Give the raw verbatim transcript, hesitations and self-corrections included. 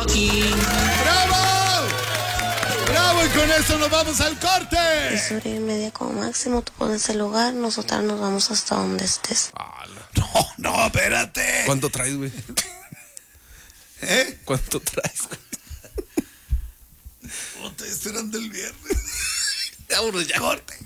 aquí. ¡Bravo! ¡Bravo! Y con eso nos vamos al corte. Es hora y media como máximo, tú pones el lugar, nosotras nos vamos hasta donde estés. No, no, espérate. ¿Cuánto traes, güey? ¿Eh? ¿Cuánto traes, güey? No, estoy esperando el viernes. Vámonos ya. Corte.